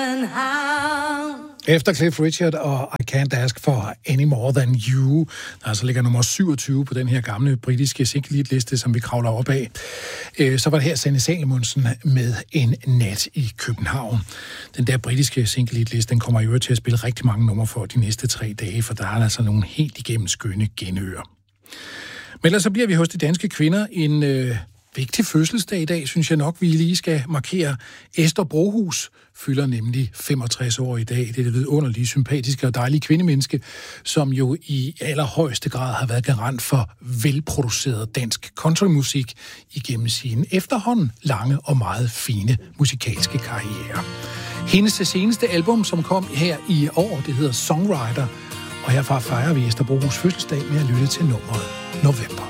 Efter Cliff Richard og I Can't Ask for Any More Than You, der altså ligger nummer 27 på den her gamle britiske single-liste, som vi kravler op af, så var det her Sanne Salomonsen med En nat i København. Den der britiske single-liste, den kommer jo til at spille rigtig mange numre for de næste 3 dage, for der er altså nogle helt igennem skønne genøer. Men ellers så bliver vi hos de danske kvinder en vigtig fødselsdag i dag, synes jeg nok, vi lige skal markere. Esther Brohus fylder nemlig 65 år i dag. Det er det vidunderlige, sympatiske og dejlige kvindemenneske, som jo i allerhøjeste grad har været garant for velproduceret dansk countrymusik igennem sin efterhånden lange og meget fine musikalske karriere. Hendes seneste album, som kom her i år, det hedder Songwriter, og herfra fejrer vi Esther Brohus fødselsdag med at lytte til nummeret November.